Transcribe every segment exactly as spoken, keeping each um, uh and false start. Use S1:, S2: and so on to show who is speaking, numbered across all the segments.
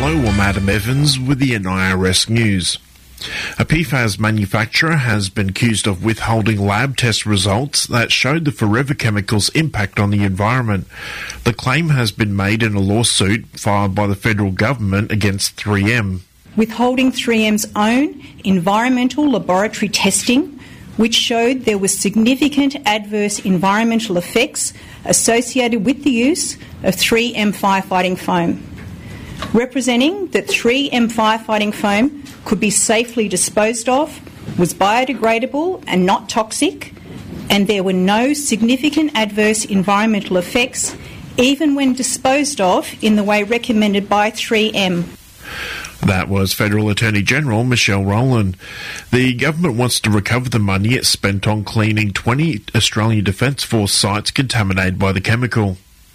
S1: Hello, I'm Adam Evans with the N I R S News. A P FAS manufacturer has been accused of withholding lab test results that showed the forever chemicals' impact on the environment. The claim has been made in a lawsuit filed by the federal government against three M.
S2: Withholding three M's own environmental laboratory testing, which showed there was significant adverse environmental effects associated with the use of three M firefighting foam, representing that three M firefighting foam could be safely disposed of, was biodegradable and not toxic, and there were no significant adverse environmental effects, even when disposed of in the way recommended by three M.
S1: That was Federal Attorney General Michelle Rowland. The government wants to recover the money it spent on cleaning twenty Australian Defence Force sites contaminated by the chemical.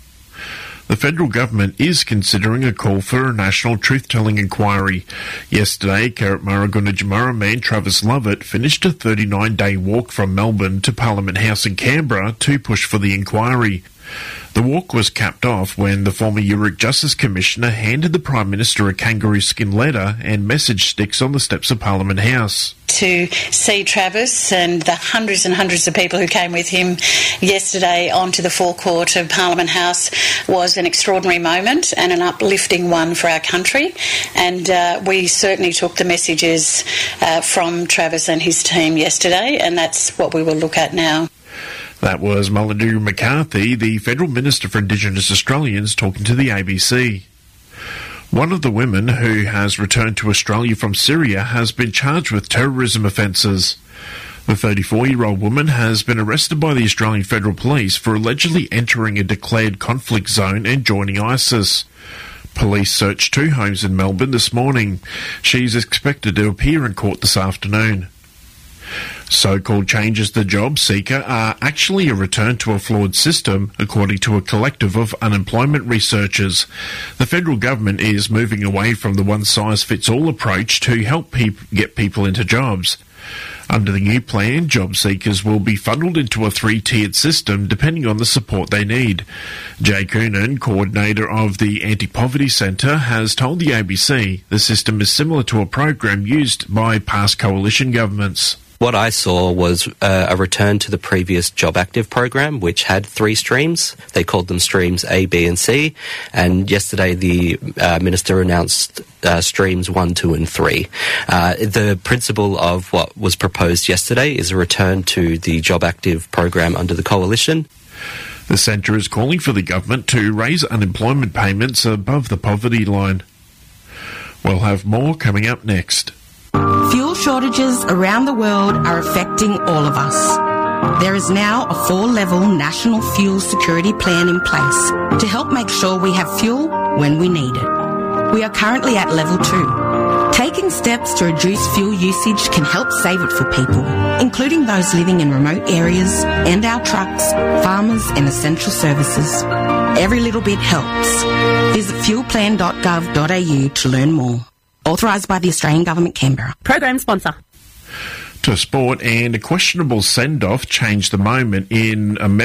S1: The federal government is considering a call for a national truth-telling inquiry. Yesterday, Karup-Murruguna man Travis Lovett finished a thirty-nine day walk from Melbourne to Parliament House in Canberra to push for the inquiry. The walk was capped off when the former Yoorrook Justice Commissioner handed the Prime Minister a kangaroo skin letter and message sticks on the steps of Parliament House.
S3: To see Travis and the hundreds and hundreds of people who came with him yesterday onto the forecourt of Parliament House was an extraordinary moment and an uplifting one for our country, and uh, we certainly took the messages uh, from Travis and his team yesterday, and that's what we will look at now.
S1: That was Mullendoo McCarthy, the Federal Minister for Indigenous Australians, talking to the A B C. One of the women who has returned to Australia from Syria has been charged with terrorism offences. The thirty-four-year-old woman has been arrested by the Australian Federal Police for allegedly entering a declared conflict zone and joining ISIS. Police searched two homes in Melbourne this morning. She's expected to appear in court this afternoon. So-called changes to job seeker are actually a return to a flawed system, according to a collective of unemployment researchers. The federal government is moving away from the one-size-fits-all approach to help pe- get people into jobs. Under the new plan, job seekers will be funneled into a three-tiered system depending on the support they need. Jay Coonan, coordinator of the Anti-Poverty Centre, has told the A B C the system is similar to a program used by past coalition governments.
S4: What I saw was uh, a return to the previous Job Active program, which had three streams. They called them streams A, B and C. And yesterday the uh, Minister announced uh, streams one, two and three. Uh, the principle of what was proposed yesterday is a return to the Job Active program under the coalition.
S1: The centre is calling for the government to raise unemployment payments above the poverty line. We'll have more coming up next.
S5: Fuel shortages around the world are affecting all of us. There is now a four-level national fuel security plan in place to help make sure we have fuel when we need it. We are currently at level two. Taking steps to reduce fuel usage can help save it for people, including those living in remote areas and our trucks, farmers and essential services. Every little bit helps. Visit fuel plan dot gov dot a u to learn more. Authorised by the Australian Government, Canberra. Program sponsor.
S1: To sport, and a questionable send-off changed the moment in a